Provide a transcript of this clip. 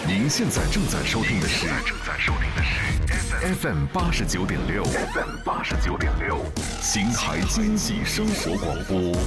您现在正在收听的是 FM 89.6， FM 89.6，邢台经济生活广播。